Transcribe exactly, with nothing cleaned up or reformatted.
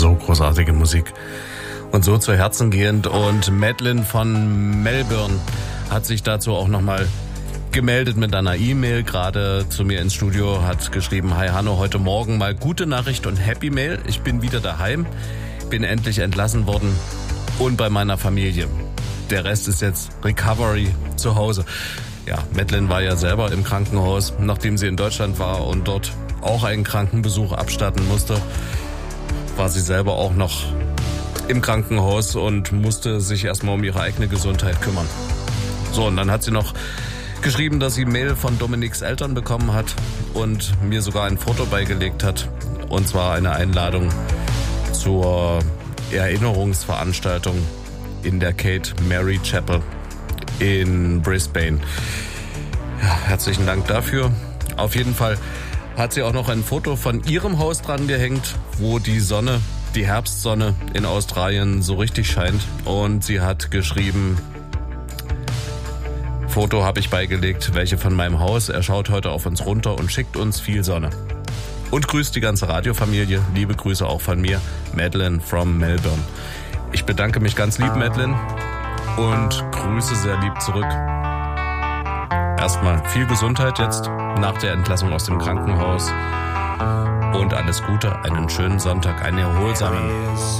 So großartige Musik und so zu Herzen gehend. Und Madeline von Melbourne hat sich dazu auch nochmal gemeldet mit einer E-Mail, gerade zu mir ins Studio, hat geschrieben: Hi Hanno, heute Morgen mal gute Nachricht und Happy Mail. Ich bin wieder daheim, bin endlich entlassen worden und bei meiner Familie. Der Rest ist jetzt Recovery zu Hause. Ja, Madeline war ja selber im Krankenhaus, nachdem sie in Deutschland war und dort auch einen Krankenbesuch abstatten musste, war sie selber auch noch im Krankenhaus und musste sich erstmal um ihre eigene Gesundheit kümmern. So, und dann hat sie noch geschrieben, dass sie Mail von Dominiks Eltern bekommen hat und mir sogar ein Foto beigelegt hat. Und zwar eine Einladung zur Erinnerungsveranstaltung in der Kate Mary Chapel in Brisbane. Ja, herzlichen Dank dafür. Auf jeden Fall hat sie auch noch ein Foto von ihrem Haus dran gehängt, wo die Sonne, die Herbstsonne in Australien so richtig scheint. Und sie hat geschrieben: Foto habe ich beigelegt, welche von meinem Haus. Er schaut heute auf uns runter und schickt uns viel Sonne. Und grüßt die ganze Radiofamilie. Liebe Grüße auch von mir, Madeline from Melbourne. Ich bedanke mich ganz lieb, Madeline, und grüße sehr lieb zurück. Erstmal viel Gesundheit jetzt nach der Entlassung aus dem Krankenhaus und alles Gute, einen schönen Sonntag, einen erholsamen.